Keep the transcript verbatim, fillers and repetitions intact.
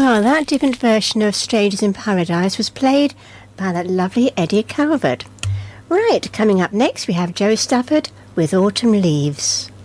Well, that different version of Strangers in Paradise was played by that lovely Eddie Calvert. Right, coming up next we have Joe Stafford with Autumn Leaves.